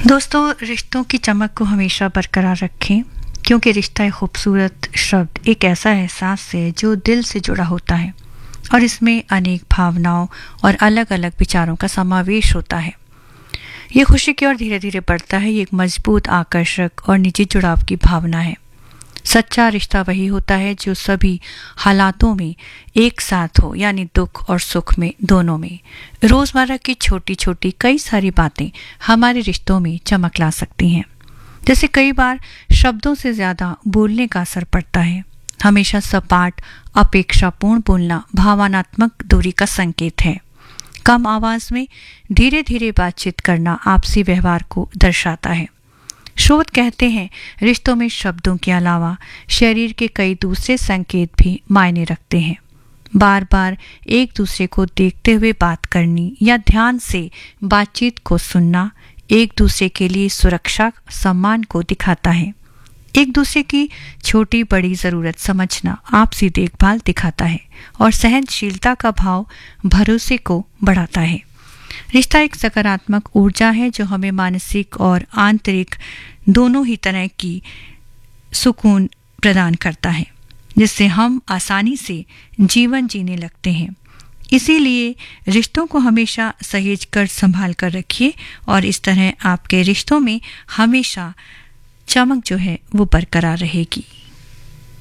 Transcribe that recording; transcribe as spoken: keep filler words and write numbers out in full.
दोस्तों, रिश्तों की चमक को हमेशा बरकरार रखें, क्योंकि रिश्ता एक खूबसूरत शब्द एक ऐसा एहसास है जो दिल से जुड़ा होता है और इसमें अनेक भावनाओं और अलग अलग विचारों का समावेश होता है। ये खुशी की ओर धीरे धीरे बढ़ता है। ये एक मजबूत, आकर्षक और निजी जुड़ाव की भावना है। सच्चा रिश्ता वही होता है जो सभी हालातों में एक साथ हो, यानी दुख और सुख में, दोनों में। रोज़मर्रा की छोटी छोटी कई सारी बातें हमारे रिश्तों में चमक ला सकती हैं। जैसे कई बार शब्दों से ज़्यादा बोलने का असर पड़ता है। हमेशा सपाट, अपेक्षापूर्ण बोलना भावनात्मक दूरी का संकेत है। कम आवाज़ में धीरे धीरे बातचीत करना आपसी व्यवहार को दर्शाता है। शोध कहते हैं, रिश्तों में शब्दों के अलावा शरीर के कई दूसरे संकेत भी मायने रखते हैं। बार बार एक दूसरे को देखते हुए बात करनी या ध्यान से बातचीत को सुनना एक दूसरे के लिए सुरक्षा, सम्मान को दिखाता है। एक दूसरे की छोटी बड़ी ज़रूरत समझना आपसी देखभाल दिखाता है और सहनशीलता का भाव भरोसे को बढ़ाता है। रिश्ता एक सकारात्मक ऊर्जा है जो हमें मानसिक और आंतरिक दोनों ही तरह की सुकून प्रदान करता है, जिससे हम आसानी से जीवन जीने लगते हैं। इसीलिए रिश्तों को हमेशा सहेज कर संभाल कर रखिए और इस तरह आपके रिश्तों में हमेशा चमक जो है वो बरकरार रहेगी।